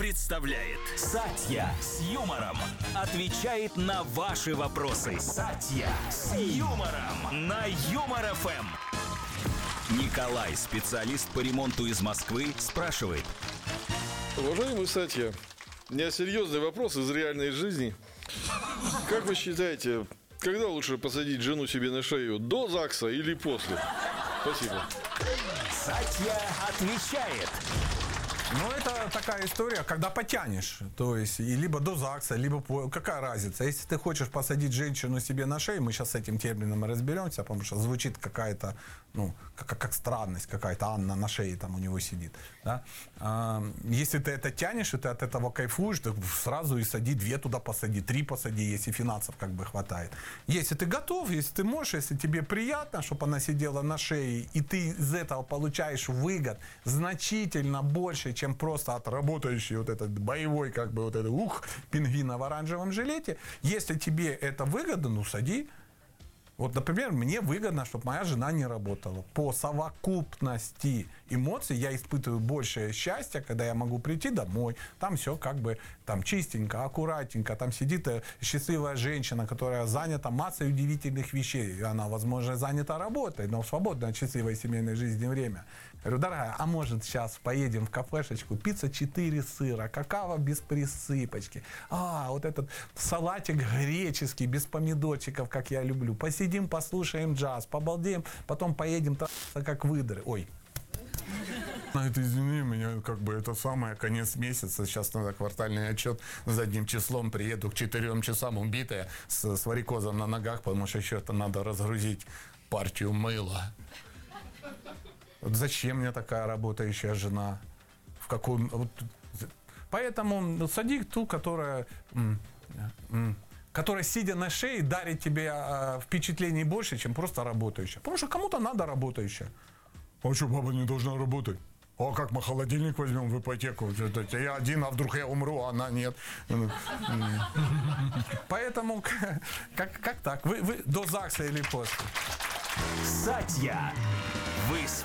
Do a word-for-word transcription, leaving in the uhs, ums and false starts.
представляет Сатья с юмором. Отвечает на ваши вопросы. Сатья с юмором на Юмор эф эм. Николай, специалист по ремонту из Москвы, спрашивает. Уважаемый Сатья, у меня серьезный вопрос из реальной жизни. Как вы считаете, когда лучше посадить жену себе на шею, до ЗАГСа или после? Спасибо. Сатья отвечает. Ну, это такая история, когда потянешь. То есть, и либо до ЗАГСа, либо... по- Какая разница? Если ты хочешь посадить женщину себе на шею, мы сейчас с этим термином разберемся, потому что звучит какая-то, ну, как, как странность какая-то. Анна на шее там у него сидит. Да? А, если ты это тянешь, и ты от этого кайфуешь, то сразу и сади, две туда посади, три посади, если финансов как бы хватает. Если ты готов, если ты можешь, если тебе приятно, чтобы она сидела на шее, и ты из этого получаешь выгод значительно больше, чем просто отработающий вот этот боевой, как бы вот этот ух, пингвина в оранжевом жилете. Если тебе это выгодно, ну сади. Вот, например, мне выгодно, чтобы моя жена не работала. По совокупности эмоций я испытываю большее счастье, когда я могу прийти домой. Там все как бы там чистенько, аккуратненько. Там сидит счастливая женщина, которая занята массой удивительных вещей. Она, возможно, занята работой, но в свободное от счастливой семейной жизни время. Я говорю, дорогая, а может сейчас поедем в кафешечку, пицца четыре сыра, какао без присыпочки. А, вот этот салатик греческий, без помидорчиков, как я люблю. Посидим, послушаем джаз, побалдеем, потом поедем там как выдры. Ой. Ну, это, извини меня, как бы это самое, конец месяца, сейчас надо квартальный отчет, задним числом приеду к четырем часам убитая, с, с варикозом на ногах, потому что еще это надо разгрузить партию мыла. Вот зачем мне такая работающая жена? В каком... Вот, поэтому сади ту, которая... М, м, которая, сидя на шее, дарит тебе э, впечатлений больше, чем просто работающая. Потому что кому-то надо работающая. А что, баба не должна работать? А как мы холодильник возьмем в ипотеку? Я один, а вдруг я умру, а она нет. Поэтому как, как так? Вы, вы до ЗАГСа или после? Сатья. Вы